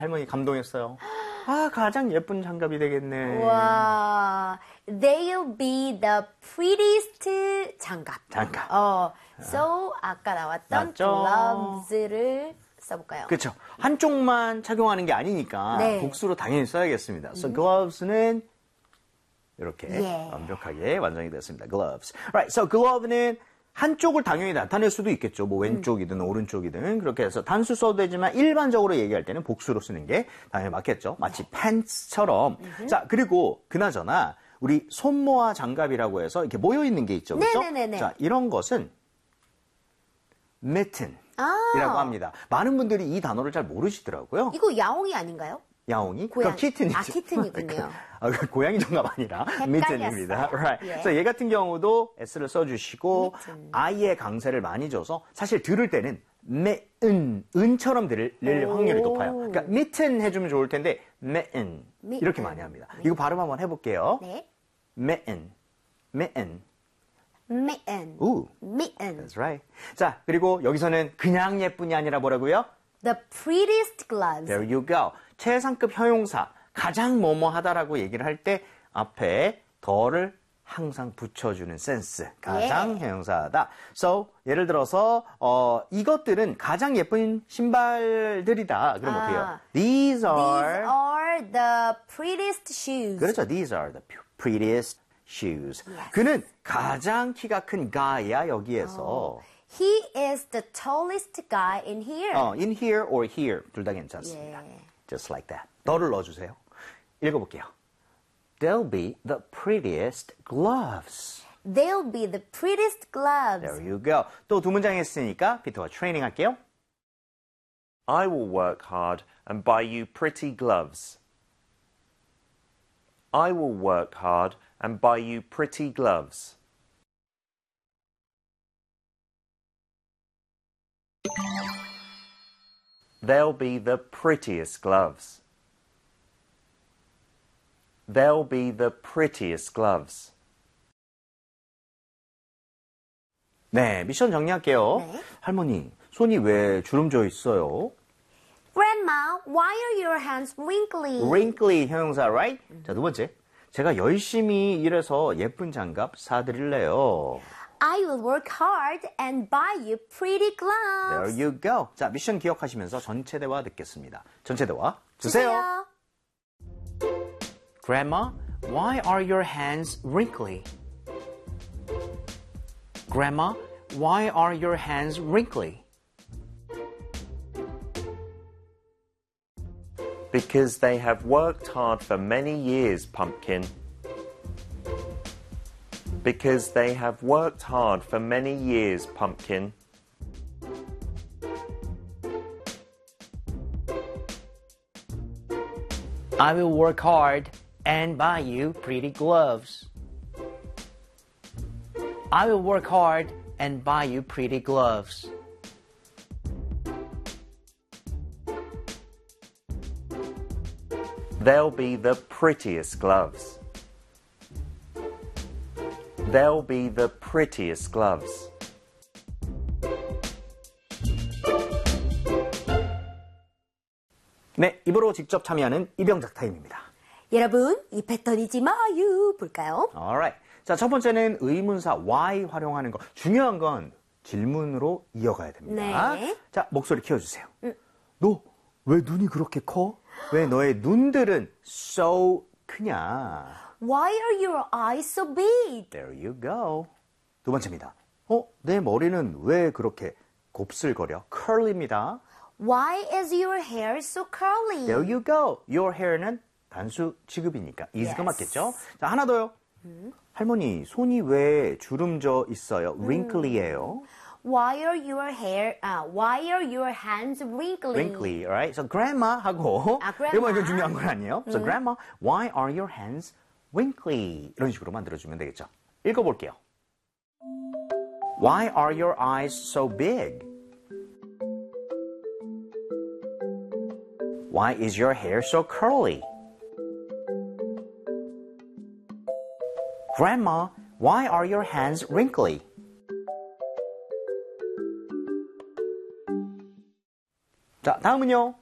할머니 감동했어요. 아, 가장 예쁜 장갑이 되겠네. 와, they'll be the prettiest 장갑. So 아까 나왔던 맞죠? gloves를 써볼까요? 그렇죠. 한쪽만 착용하는 게 아니니까 네. 복수로 당연히 써야겠습니다. So gloves는 이렇게 완벽하게 완성이 됐습니다. Gloves. Right. So glove는 한쪽을 당연히 나타낼 수도 있겠죠. 뭐 왼쪽이든 오른쪽이든 그렇게 해서 단수 써도 되지만 일반적으로 얘기할 때는 복수로 쓰는 게 당연히 맞겠죠. 마치 pants처럼. 자, 그리고 그나저나 우리 손모아 장갑이라고 해서 이렇게 모여 있는 게 있죠. 그렇죠? 네네네네. 자, 이런 것은 mitten이라고 합니다. 많은 분들이 이 단어를 잘 모르시더라고요. 이거 야옹이 아닌가요? 야옹이? 고양이. 그럼 키튼이죠. 아, 키튼이군요. 고양이 장갑 아니라 mitten입니다. Right. 예. 그래서 얘 같은 경우도 S를 써주시고 mitten. I의 강세를 많이 줘서 사실 들을 때는 은처럼 들을 확률이 높아요. 그러니까 mitten 해주면 좋을 텐데 mitten 이렇게 많이 합니다. 이거 발음 한번 해볼게요. 네. mitten, mitten. mitten. 우, mitten. that's right. 자, 그리고 여기서는 그냥 예쁜이 아니라 뭐라고요? The prettiest gloves. There you go. 최상급 형용사, 가장 뭐뭐하다라고 얘기를 할 때 앞에 더를 항상 붙여주는 센스. 가장 형용사다. So, 예를 들어서 이것들은 가장 예쁜 신발들이다. 그럼 어떻게 해요? These are the prettiest shoes. 그렇죠. These are the prettiest shoes. 그는 가장 키가 큰 guy야, 여기에서. He is the tallest guy in here. In here or here. 둘 다 괜찮습니다. Just like that. 더를 넣어주세요. 읽어볼게요. They'll be the prettiest gloves. They'll be the prettiest gloves. There you go. 또 두 문장 했으니까 피터와 트레이닝 할게요. I will work hard and buy you pretty gloves. I will work hard and buy you pretty gloves. They'll be the prettiest gloves. They'll be the prettiest gloves. 네, 미션 정리할게요. 네. 할머니, 손이 왜 주름져 있어요? Grandma, why are your hands wrinkly? Wrinkly 형용사, right? 자, 두 번째. 제가 열심히 일해서 예쁜 장갑 사드릴래요. I will work hard and buy you pretty gloves. There you go. 자, 미션 기억하시면서 전체 대화 듣겠습니다. 전체 대화 주세요. Grandma, why are your hands wrinkly? Grandma, why are your hands wrinkly? Because they have worked hard for many years, Pumpkin. Because they have worked hard for many years, Pumpkin. I will work hard and buy you pretty gloves. I will work hard and buy you pretty gloves. They'll be the prettiest gloves. They'll be the prettiest gloves. 네, 입으로 직접 참여하는 이병작 타임입니다. 여러분, 이 패턴 잊지 마요. 볼까요? Alright. 자, 첫 번째는 의문사 why 활용하는 거. 중요한 건 질문으로 이어가야 됩니다. 네. 자, 목소리 키워주세요. 너 왜 눈이 그렇게 커? 왜 너의 눈들은 so 크냐? Why are your eyes so big? There you go. 두 번째입니다. 내 머리는 왜 그렇게 곱슬거려? curly입니다. Why is your hair so curly? There you go. Your hair는 단수 취급이니까 is가 Yes. 맞겠죠? 자, 하나 더요. 할머니, 손이 왜 주름져 있어요? wrinkly예요. Why are your hands wrinkly? wrinkly, alright? So grandma 하고 grandma. 이거 완전 중요한 건 아니에요. So grandma, why are your hands wrinkly? 이런 식으로 만들어주면 되겠죠. 읽어볼게요. Why are your eyes so big? Why is your hair so curly? Grandma, why are your hands wrinkly? 자, 다음은요.